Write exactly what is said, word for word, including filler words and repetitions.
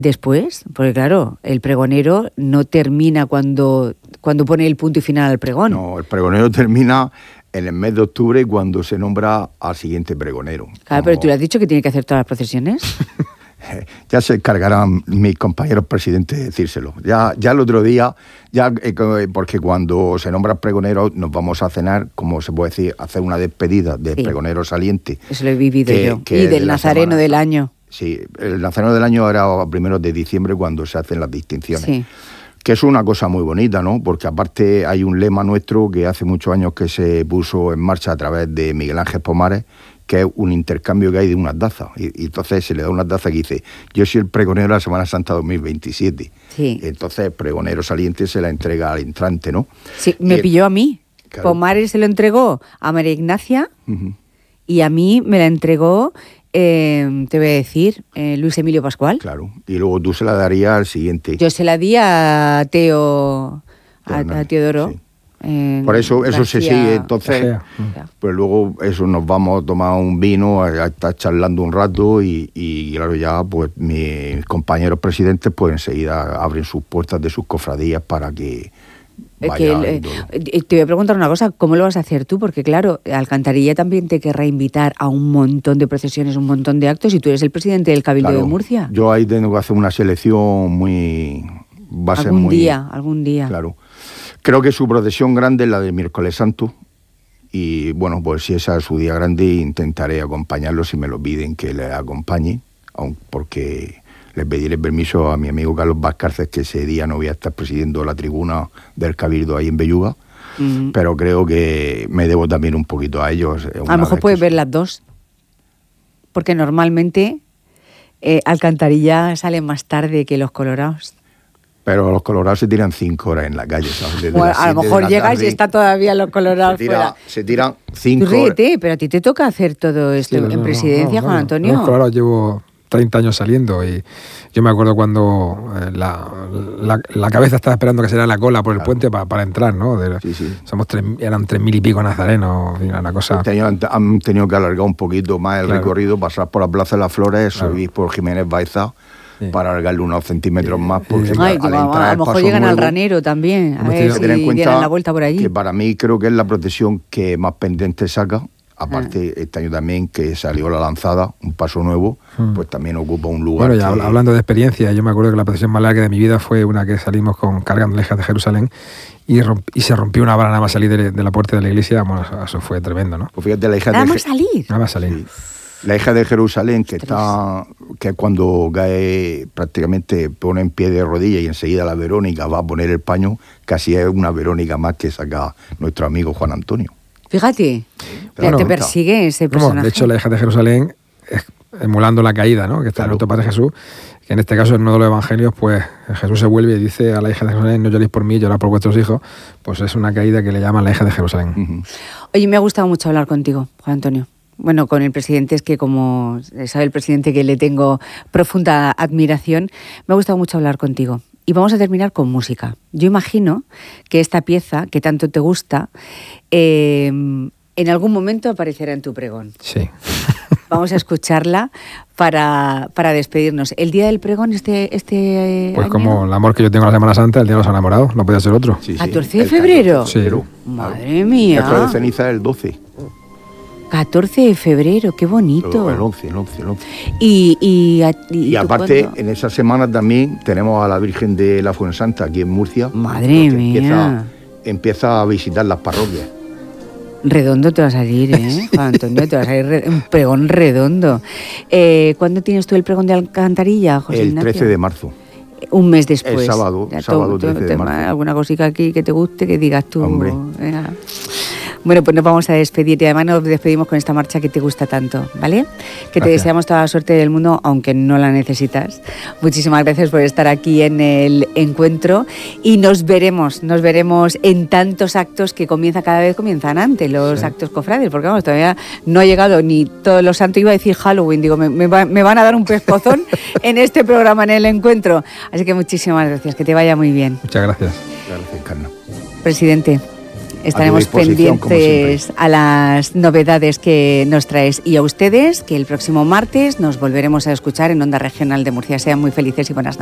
después, porque claro, el pregonero no termina cuando, cuando pone el punto y final al pregón. No, el pregonero termina en el mes de octubre cuando se nombra al siguiente pregonero. Claro, como... pero tú le has dicho que tiene que hacer todas las procesiones. Ya se encargarán mis compañeros presidentes de decírselo. Ya, ya el otro día, ya eh, porque cuando se nombra pregonero nos vamos a cenar, como se puede decir, hacer una despedida del sí. pregonero saliente. Eso lo he vivido que, yo. Que y del de nazareno semana, del año. Sí, el nazareno del año era a primeros de diciembre cuando se hacen las distinciones. Sí. Que es una cosa muy bonita, ¿no? Porque aparte hay un lema nuestro que hace muchos años que se puso en marcha a través de Miguel Ángel Pomares, que es un intercambio que hay de unas tazas. Y, y entonces se le da una taza que dice, yo soy el pregonero de la Semana Santa dos mil veintisiete. Sí. Entonces el pregonero saliente se la entrega al entrante, ¿no? Sí, me y, pilló a mí. Claro. Pomares se lo entregó a María Ignacia uh-huh. y a mí me la entregó... Eh, te voy a decir, eh, Luis Emilio Pascual. Claro, y luego tú se la darías al siguiente. Yo se la di a Teo, a, a Teodoro. Sí. Eh, Por eso, eso García, se sigue, entonces, ya. Pues luego eso nos vamos a tomar un vino, a, a estar charlando un rato y, y claro, ya pues mis compañeros presidentes pues enseguida abren sus puertas de sus cofradías para que... Que el, eh, te voy a preguntar una cosa, ¿cómo lo vas a hacer tú? Porque claro, Alcantarilla también te querrá invitar a un montón de procesiones, un montón de actos, y tú eres el presidente del Cabildo claro, de Murcia. Yo ahí tengo que hacer una selección muy... Va a ser algún muy, día, algún día. Claro. Creo que su procesión grande es la del miércoles santo, y bueno, pues si esa es su día grande, intentaré acompañarlo si me lo piden que le acompañe, aun porque... Le pediré permiso a mi amigo Carlos Vázquez, que ese día no voy a estar presidiendo la tribuna del Cabildo ahí en Belluga, uh-huh. pero creo que me debo también un poquito a ellos. A lo mejor puedes ver las dos, porque normalmente eh, Alcantarilla sale más tarde que los colorados. Pero los colorados se tiran cinco horas en la calle, ¿sabes? Desde bueno, a lo mejor llegas y está todavía los colorados se tira, fuera. Se tiran cinco Tú ríete, horas. Pero a ti te toca hacer todo esto sí, en no, presidencia, no, no, Juan Antonio. Los colorados llevo... treinta años saliendo y yo me acuerdo cuando eh, la, la, la cabeza estaba esperando que se diera la cola por el claro. puente para, para entrar, ¿no? De, sí, sí. Somos tres, eran tres mil y pico nazarenos, una cosa... Han, han tenido que alargar un poquito más el claro. recorrido, pasar por la Plaza de las Flores, claro. subir por Jiménez Baeza sí. para alargarle unos centímetros sí. más. Porque Ay, al a, entrar a lo mejor llegan nuevo, al Ranero también, a ver si dieran la vuelta por allí. Que para mí creo que es la procesión que más pendiente saca. Aparte, ah. este año también que salió la lanzada, un paso nuevo, hmm. pues también ocupa un lugar. Bueno, ya que... hablando de experiencia, yo me acuerdo que la procesión más larga de mi vida fue una que salimos con cargando la hija de Jerusalén y, romp, y se rompió una vara nada más salir de, de la puerta de la iglesia. Bueno, eso fue tremendo, ¿no? Pues fíjate, la hija ¿Nada de más salir? Nada más salir. Sí. La hija de Jerusalén, que está que cuando cae prácticamente pone en pie de rodillas y enseguida la Verónica va a poner el paño, casi es una Verónica más que saca nuestro amigo Juan Antonio. Fíjate, bueno, te persigue ese personaje. Bueno, de hecho, la hija de Jerusalén, emulando la caída, ¿no? Que está claro. en nuestro Padre Jesús, que en este caso en uno de los evangelios, pues Jesús se vuelve y dice a la hija de Jerusalén, no lloréis por mí, llorad por vuestros hijos, pues es una caída que le llaman la hija de Jerusalén. Uh-huh. Oye, me ha gustado mucho hablar contigo, Juan Antonio. Bueno, con el presidente es que como sabe el presidente que le tengo profunda admiración, me ha gustado mucho hablar contigo. Y vamos a terminar con música. Yo imagino que esta pieza, que tanto te gusta, eh, en algún momento aparecerá en tu pregón. Sí. Vamos a escucharla para, para despedirnos. ¿El día del pregón este, este Pues año? Como el amor que yo tengo a la Semana Santa, el día de los enamorados, no podía ser otro. Sí, sí. ¿catorce de febrero? Sí. Madre mía. El catorce de ceniza es el doce. catorce de febrero, qué bonito. El once, el once, el once. Y, y, y, y aparte, cuándo? En esa semana también tenemos a la Virgen de la Fuensanta aquí en Murcia. Madre mía. Empieza, empieza a visitar las parroquias. Redondo te va a salir, ¿eh? Juan Antonio, te va a salir re- un pregón redondo. Eh, ¿Cuándo tienes tú el pregón de Alcantarilla, José El Ignacio? trece de marzo. Un mes después. El sábado, ya, sábado todo, trece de marzo. Alguna cosita aquí que te guste, que digas tú. Hombre. Venga. Bueno, pues nos vamos a despedir y además nos despedimos con esta marcha que te gusta tanto, ¿vale? Que gracias. Te deseamos toda la suerte del mundo, aunque no la necesitas. Muchísimas gracias por estar aquí en el encuentro y nos veremos, nos veremos en tantos actos que comienza cada vez comienzan antes los sí. actos cofrades, porque vamos, todavía no ha llegado ni todos los santos, iba a decir Halloween, digo, me, me, va, me van a dar un pescozón en este programa, en el encuentro. Así que muchísimas gracias, que te vaya muy bien. Muchas gracias. Gracias, Carla. Presidente, Estaremos a pendientes a las novedades que nos traes y a ustedes, que el próximo martes nos volveremos a escuchar en Onda Regional de Murcia. Sean muy felices y buenas noches.